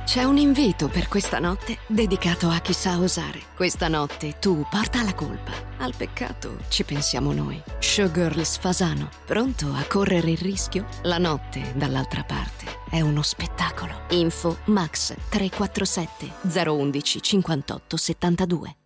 C'è un invito per questa notte dedicato a chi sa osare. Questa notte tu porta la colpa. Al peccato ci pensiamo noi. Showgirls Fasano, pronto a correre il rischio? La notte dall'altra parte è uno spettacolo. Info Max 347 011 58 72.